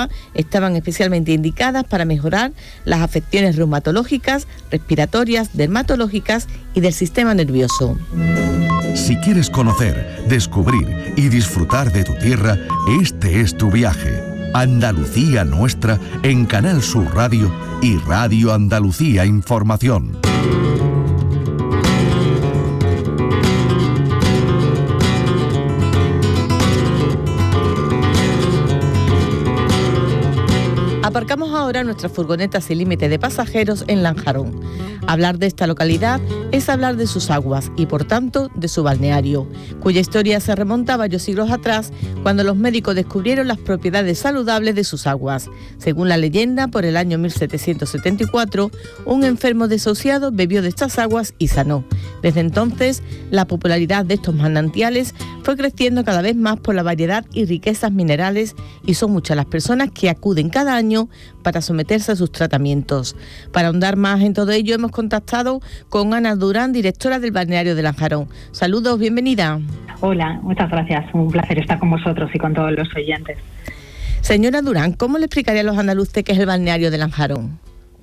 aguas estaban especialmente indicadas para mejorar las afecciones reumatológicas, respiratorias, dermatológicas y del sistema nervioso. Si quieres conocer, descubrir y disfrutar de tu tierra, este es tu viaje. Andalucía Nuestra en Canal Sur Radio y Radio Andalucía Información. Aparcamos ahora nuestra furgoneta sin límite de pasajeros en Lanjarón. Hablar de esta localidad es hablar de sus aguas y, por tanto, de su balneario, cuya historia se remonta a varios siglos atrás, cuando los médicos descubrieron las propiedades saludables de sus aguas. Según la leyenda, por el año 1774, un enfermo desahuciado bebió de estas aguas y sanó. Desde entonces, la popularidad de estos manantiales fue creciendo cada vez más por la variedad y riquezas minerales, y son muchas las personas que acuden cada año para someterse a sus tratamientos. Para ahondar más en todo ello, hemos contactado con Ana Durán, directora del balneario de Lanjarón. Saludos, bienvenida. Hola, muchas gracias. Un placer estar con vosotros y con todos los oyentes. Señora Durán, ¿cómo le explicaría a los andaluces qué es el balneario de Lanjarón?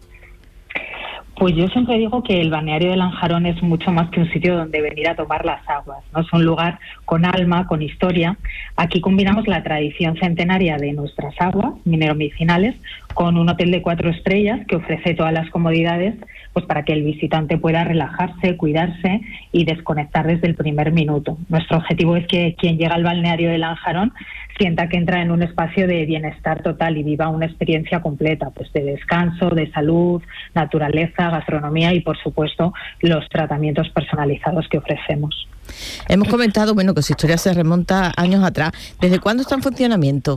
Pues yo siempre digo que el balneario de Lanjarón es mucho más que un sitio donde venir a tomar las aguas, ¿no? Es un lugar con alma, con historia. Aquí combinamos la tradición centenaria de nuestras aguas mineromedicinales con un hotel de 4 estrellas que ofrece todas las comodidades, pues para que el visitante pueda relajarse, cuidarse y desconectar desde el primer minuto. Nuestro objetivo es que quien llega al balneario de Lanjarón sienta que entra en un espacio de bienestar total y viva una experiencia completa, pues de descanso, de salud, naturaleza, gastronomía y, por supuesto, los tratamientos personalizados que ofrecemos. Hemos comentado, que su historia se remonta años atrás. ¿Desde cuándo está en funcionamiento?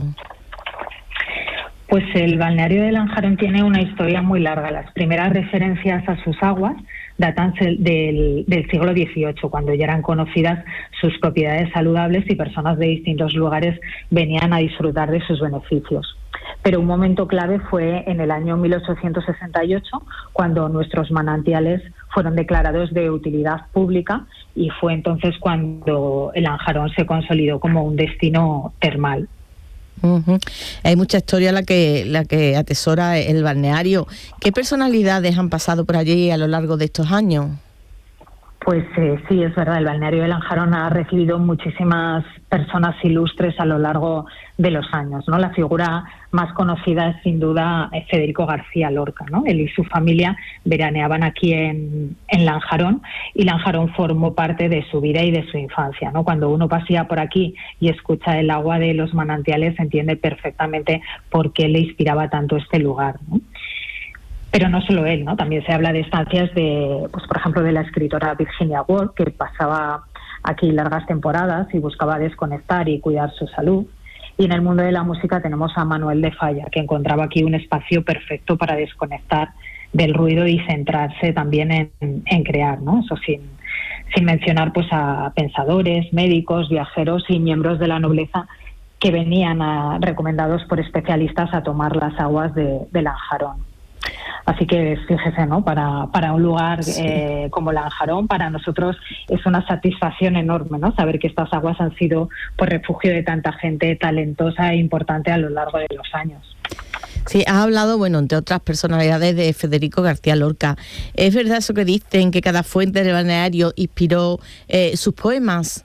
Pues el balneario de Lanjarón tiene una historia muy larga. Las primeras referencias a sus aguas datan del siglo XVIII, cuando ya eran conocidas sus propiedades saludables y personas de distintos lugares venían a disfrutar de sus beneficios. Pero un momento clave fue en el año 1868, cuando nuestros manantiales fueron declarados de utilidad pública, y fue entonces cuando el Lanjarón se consolidó como un destino termal. Uh-huh. Hay mucha historia la que atesora el balneario. ¿Qué personalidades han pasado por allí a lo largo de estos años? Pues sí, es verdad, el balneario de Lanjarón ha recibido muchísimas personas ilustres a lo largo de los años, ¿no? La figura más conocida es sin duda Federico García Lorca, ¿no? Él y su familia veraneaban aquí en Lanjarón, y Lanjarón formó parte de su vida y de su infancia, ¿no? Cuando uno pasea por aquí y escucha el agua de los manantiales, entiende perfectamente por qué le inspiraba tanto este lugar, ¿no? Pero no solo él, ¿no? También se habla de estancias de, pues por ejemplo, de la escritora Virginia Woolf, que pasaba aquí largas temporadas y buscaba desconectar y cuidar su salud. Y en el mundo de la música tenemos a Manuel de Falla, que encontraba aquí un espacio perfecto para desconectar del ruido y centrarse también en crear, ¿no? Eso sin mencionar pues a pensadores, médicos, viajeros y miembros de la nobleza que venían recomendados por especialistas a tomar las aguas de Lanjarón. Así que fíjese, ¿no? Para un lugar como Lanjarón, para nosotros es una satisfacción enorme, ¿no? Saber que estas aguas han sido pues refugio de tanta gente talentosa e importante a lo largo de los años. Sí, has hablado, entre otras personalidades, de Federico García Lorca. ¿Es verdad eso que dicen, que cada fuente del balneario inspiró sus poemas?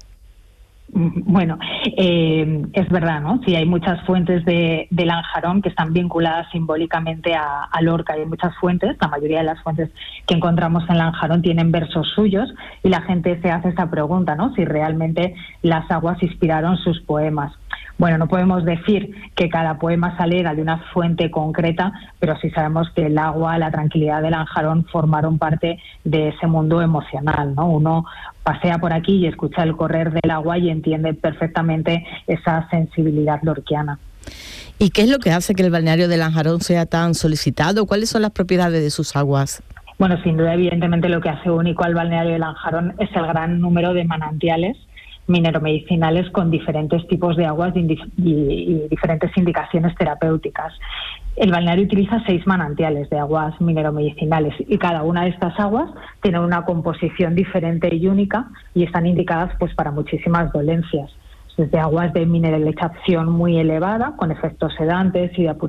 Bueno, es verdad, ¿no? Sí, hay muchas fuentes de Lanjarón que están vinculadas simbólicamente a Lorca. Hay muchas fuentes, la mayoría de las fuentes que encontramos en Lanjarón tienen versos suyos, y la gente se hace esa pregunta, ¿no? Si realmente las aguas inspiraron sus poemas. Bueno, no podemos decir que cada poema saliera de una fuente concreta, pero sí sabemos que el agua, la tranquilidad de Lanjarón formaron parte de ese mundo emocional, ¿no? Uno pasea por aquí y escucha el correr del agua y entiende perfectamente esa sensibilidad lorquiana. ¿Y qué es lo que hace que el balneario de Lanjarón sea tan solicitado? ¿Cuáles son las propiedades de sus aguas? Bueno, sin duda, evidentemente, lo que hace único al balneario de Lanjarón es el gran número de manantiales mineromedicinales con diferentes tipos de aguas y diferentes indicaciones terapéuticas. El balneario utiliza 6 manantiales de aguas mineromedicinales, y cada una de estas aguas tiene una composición diferente y única, y están indicadas pues para muchísimas dolencias, desde aguas de mineralización muy elevada con efectos sedantes y de